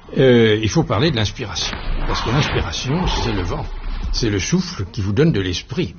il faut parler de l'inspiration. Parce que l'inspiration, c'est le vent, c'est le souffle qui vous donne de l'esprit.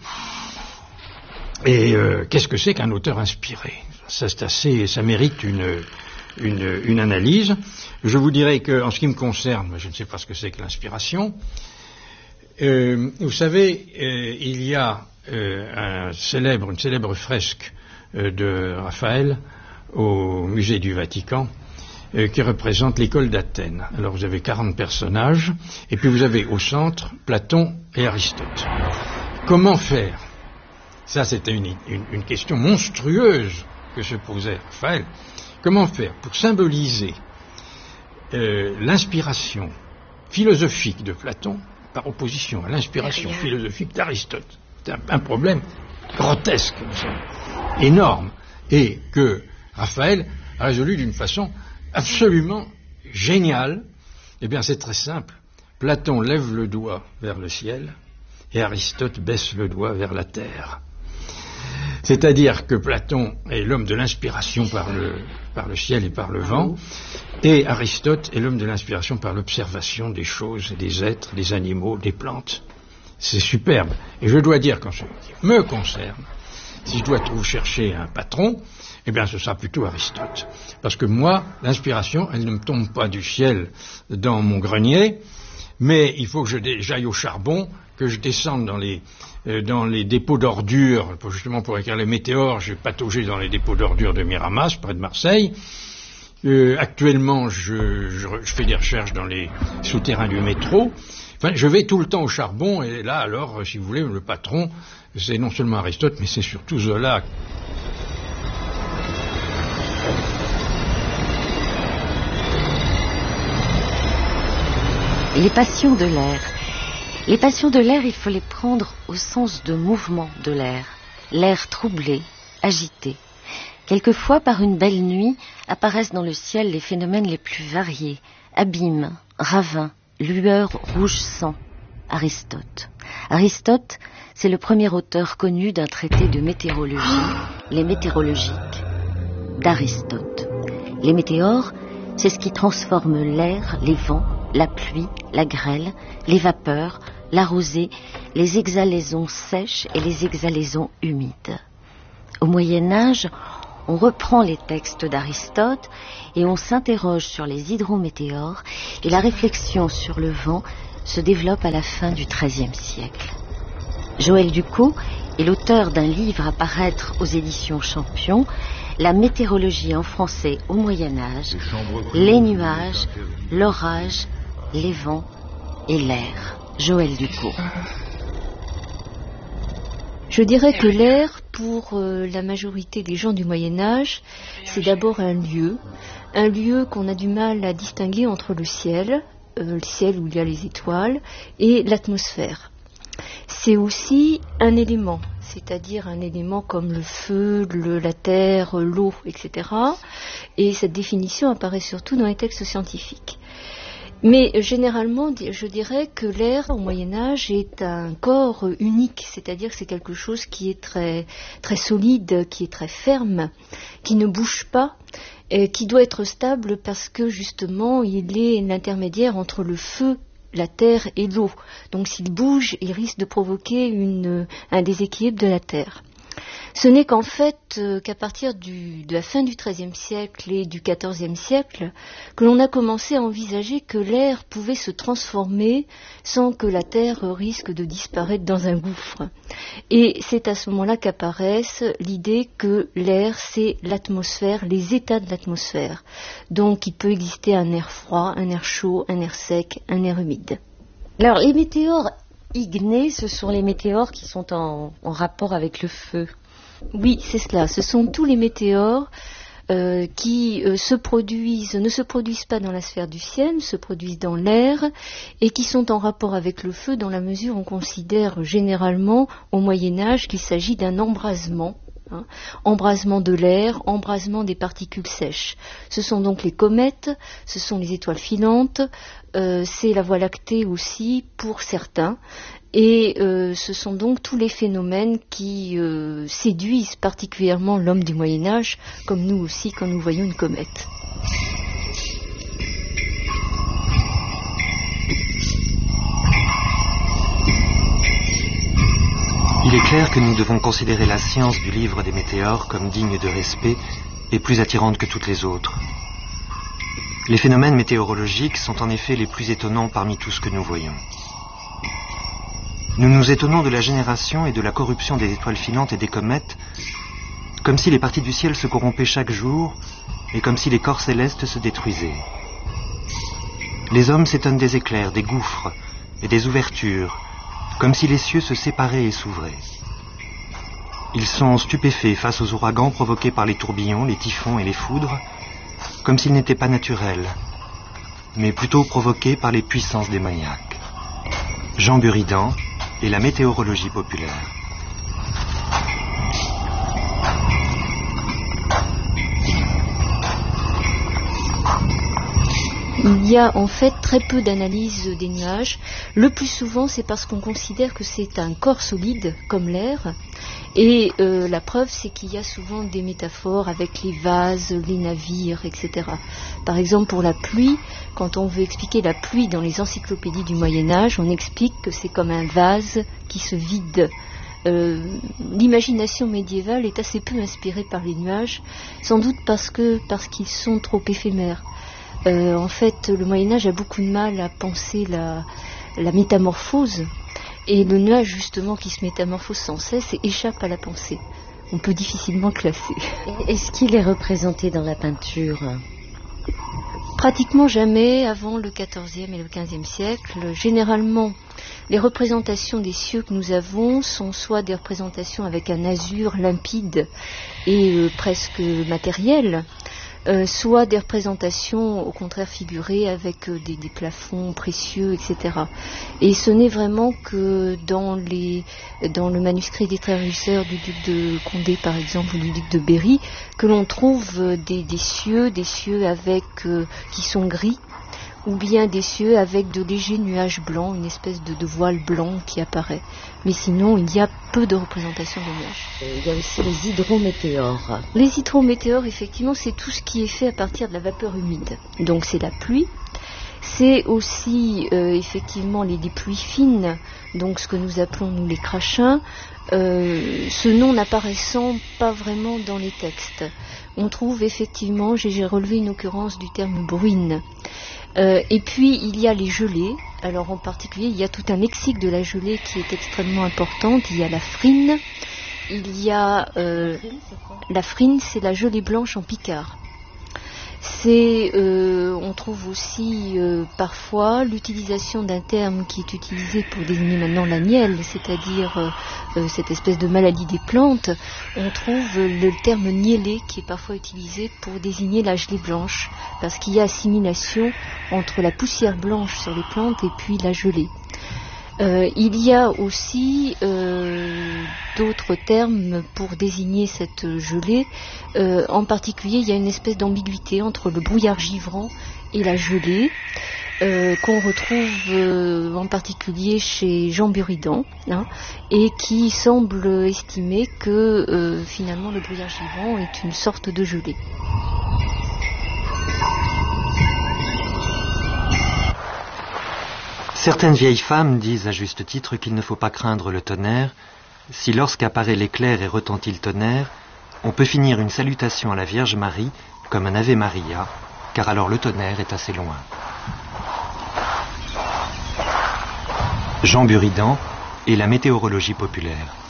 Et qu'est-ce que c'est qu'un auteur inspiré? Ça mérite une analyse. Je vous dirais qu'en ce qui me concerne, je ne sais pas ce que c'est que l'inspiration. Vous savez, il y a une célèbre fresque de Raphaël au musée du Vatican qui représente l'école d'Athènes. Alors vous avez 40 personnages et puis vous avez au centre Platon et Aristote. Comment faire? Ça, c'était une question monstrueuse que se posait Raphaël. Comment faire pour symboliser l'inspiration philosophique de Platon par opposition à l'inspiration philosophique d'Aristote? C'est un problème grotesque, énorme, et que Raphaël a résolu d'une façon absolument géniale. Eh bien, c'est très simple. Platon lève le doigt vers le ciel et Aristote baisse le doigt vers la terre. C'est-à-dire que Platon est l'homme de l'inspiration par le ciel et par le vent, et Aristote est l'homme de l'inspiration par l'observation des choses, des êtres, des animaux, des plantes. C'est superbe. Et je dois dire qu'en ce qui me concerne, si je dois chercher un patron, eh bien ce sera plutôt Aristote. Parce que moi, l'inspiration, elle ne me tombe pas du ciel dans mon grenier, mais il faut que j'aille au charbon, que je descende dans les dépôts d'ordures, justement pour écrire les météores. J'ai pataugé dans les dépôts d'ordures de Miramas, près de Marseille. Actuellement, je fais des recherches dans les souterrains du métro. Enfin, je vais tout le temps au charbon, et là, alors, si vous voulez, le patron, c'est non seulement Aristote, mais c'est surtout Zola. Les passions de l'air. Les passions de l'air, il faut les prendre au sens de mouvement de l'air. L'air troublé, agité. Quelquefois, par une belle nuit, apparaissent dans le ciel les phénomènes les plus variés. Abîmes, ravins, lueurs rouge sang. Aristote. Aristote, c'est le premier auteur connu d'un traité de météorologie, les météorologiques, d'Aristote. Les météores, c'est ce qui transforme l'air, les vents, la pluie, la grêle, les vapeurs, la rosée, les exhalaisons sèches et les exhalaisons humides. Au Moyen-Âge, on reprend les textes d'Aristote et on s'interroge sur les hydrométéores, et la réflexion sur le vent se développe à la fin du XIIIe siècle. Joël Ducos est l'auteur d'un livre à paraître aux éditions Champion, La météorologie en français au Moyen-Âge, les nuages, l'orage, les vents et l'air. Joël Ducos. Je dirais que l'air, pour la majorité des gens du Moyen-Âge, c'est d'abord un lieu qu'on a du mal à distinguer entre le ciel où il y a les étoiles, et l'atmosphère. C'est aussi un élément, c'est-à-dire un élément comme le feu, la terre, l'eau, etc. Et cette définition apparaît surtout dans les textes scientifiques. Mais généralement, je dirais que l'air au Moyen-Âge est un corps unique, c'est-à-dire que c'est quelque chose qui est très, très solide, qui est très ferme, qui ne bouge pas, et qui doit être stable parce que justement il est l'intermédiaire entre le feu, la terre et l'eau. Donc s'il bouge, il risque de provoquer un déséquilibre de la terre. Ce n'est qu'en fait qu'à partir de la fin du XIIIe siècle et du XIVe siècle que l'on a commencé à envisager que l'air pouvait se transformer sans que la terre risque de disparaître dans un gouffre. Et c'est à ce moment-là qu'apparaisse l'idée que l'air, c'est l'atmosphère, les états de l'atmosphère. Donc il peut exister un air froid, un air chaud, un air sec, un air humide. Alors les météores ignés, ce sont les météores qui sont en rapport avec le feu. Oui, c'est cela. Ce sont tous les météores qui ne se produisent pas dans la sphère du ciel, se produisent dans l'air et qui sont en rapport avec le feu dans la mesure où on considère généralement au Moyen-Âge qu'il s'agit d'un embrasement. Embrasement de l'air, embrasement des particules sèches. Ce sont donc les comètes, ce sont les étoiles filantes, c'est la Voie lactée aussi pour certains. Et ce sont donc tous les phénomènes qui séduisent particulièrement l'homme du Moyen-Âge, comme nous aussi quand nous voyons une comète. Il est clair que nous devons considérer la science du livre des météores comme digne de respect et plus attirante que toutes les autres. Les phénomènes météorologiques sont en effet les plus étonnants parmi tout ce que nous voyons. Nous nous étonnons de la génération et de la corruption des étoiles filantes et des comètes, comme si les parties du ciel se corrompaient chaque jour et comme si les corps célestes se détruisaient. Les hommes s'étonnent des éclairs, des gouffres et des ouvertures, comme si les cieux se séparaient et s'ouvraient. Ils sont stupéfaits face aux ouragans provoqués par les tourbillons, les typhons et les foudres, comme s'ils n'étaient pas naturels, mais plutôt provoqués par les puissances démoniaques. Jean Buridan et la météorologie populaire. Il y a en fait très peu d'analyse des nuages. Le plus souvent, c'est parce qu'on considère que c'est un corps solide, comme l'air. Et la preuve, c'est qu'il y a souvent des métaphores avec les vases, les navires, etc. Par exemple, pour la pluie, quand on veut expliquer la pluie dans les encyclopédies du Moyen-Âge, on explique que c'est comme un vase qui se vide. L'imagination médiévale est assez peu inspirée par les nuages, sans doute parce qu'ils sont trop éphémères. En fait, le Moyen-Âge a beaucoup de mal à penser la métamorphose, et le nuage, justement, qui se métamorphose sans cesse et échappe à la pensée. On peut difficilement classer. Est-ce qu'il est représenté dans la peinture ? Pratiquement jamais avant le XIVe et le XVe siècle. Généralement, les représentations des cieux que nous avons sont soit des représentations avec un azur limpide et presque matériel, soit des représentations au contraire figurées avec des plafonds précieux, etc. Et ce n'est vraiment que dans le manuscrit des Trésors du duc de Condé, par exemple, ou du duc de Berry, que l'on trouve des cieux avec qui sont gris, ou bien des cieux avec de légers nuages blancs, une espèce de voile blanc qui apparaît. Mais sinon, il y a peu de représentations de nuages. Il y a aussi les hydrométéores. Les hydrométéores, effectivement, c'est tout ce qui est fait à partir de la vapeur humide. Donc c'est la pluie. C'est aussi effectivement les pluies fines, donc ce que nous appelons nous les crachins, ce nom n'apparaissant pas vraiment dans les textes. On trouve effectivement, j'ai relevé une occurrence du terme bruine. Et puis il y a les gelées. Alors en particulier, il y a tout un lexique de la gelée qui est extrêmement importante. Il y a la frine. Il y a la frine, c'est la gelée blanche en Picard. On trouve aussi parfois l'utilisation d'un terme qui est utilisé pour désigner maintenant la nielle, c'est-à-dire cette espèce de maladie des plantes. On trouve le terme niellé qui est parfois utilisé pour désigner la gelée blanche, parce qu'il y a assimilation entre la poussière blanche sur les plantes et puis la gelée. Il y a aussi d'autres termes pour désigner cette gelée. En particulier, il y a une espèce d'ambiguïté entre le brouillard givrant et la gelée, qu'on retrouve en particulier chez Jean Buridan, et qui semble estimer que finalement le brouillard givrant est une sorte de gelée. Certaines vieilles femmes disent à juste titre qu'il ne faut pas craindre le tonnerre, si lorsqu'apparaît l'éclair et retentit le tonnerre, on peut finir une salutation à la Vierge Marie comme un Ave Maria, car alors le tonnerre est assez loin. Jean Buridan et la météorologie populaire.